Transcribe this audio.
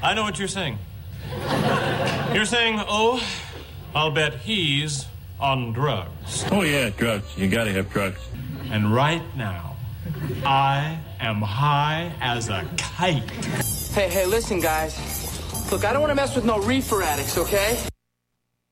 I know what you're saying. You're saying, oh, I'll bet he's on drugs. Oh, yeah, drugs. You gotta have drugs. And right now, I am high as a kite. Hey, listen, guys. Look, I don't want to mess with no reefer addicts, okay?